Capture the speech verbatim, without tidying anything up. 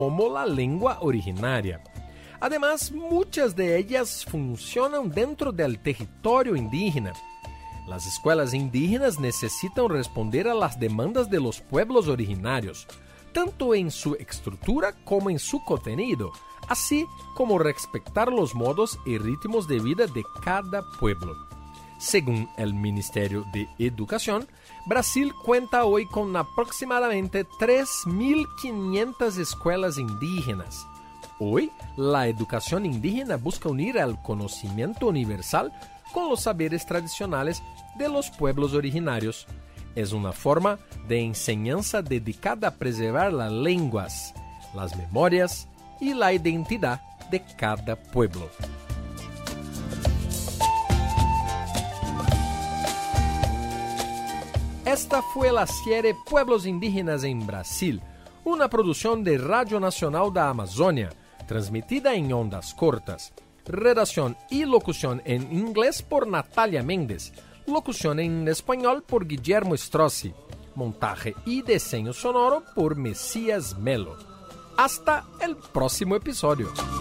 como la lengua originaria. Además, muchas de ellas funcionan dentro del territorio indígena. Las escuelas indígenas necesitan responder a las demandas de los pueblos originarios, tanto en su estructura como en su contenido, así como respetar los modos y ritmos de vida de cada pueblo. Según el Ministerio de Educación, Brasil cuenta hoy con aproximadamente tres mil quinientas escuelas indígenas. Hoy, la educación indígena busca unir el conocimiento universal con los saberes tradicionales de los pueblos originarios. Es una forma de enseñanza dedicada a preservar las lenguas, las memorias y la identidad de cada pueblo. Esta fue la serie Pueblos Indígenas en Brasil, una producción de Radio Nacional da Amazônia, transmitida en ondas cortas. Redacción y locución en inglés por Natalia Méndez. Locución en español por Guillermo Strozzi. Montaje y diseño sonoro por Mesías Melo. Hasta el próximo episodio.